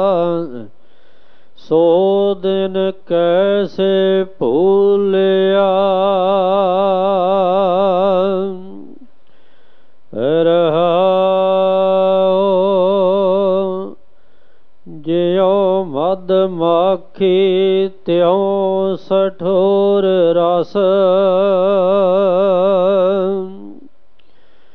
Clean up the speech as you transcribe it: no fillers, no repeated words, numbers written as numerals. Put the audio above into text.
सो दिन कैसे भूलिया रहाओ। ज्यों मधमाखी त्यों सठोर रस